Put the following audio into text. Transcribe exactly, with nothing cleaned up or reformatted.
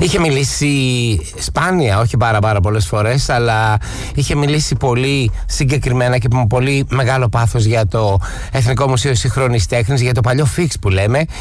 είχε μιλήσει σπάνια, όχι πάρα πάρα πολλές φορές, αλλά είχε μιλήσει πολύ συγκεκριμένα και με πολύ μεγάλο πάθος για το Εθνικό Μουσείο Σύγχρονης Τέχνης, για το παλιό Φίξ που λέμε,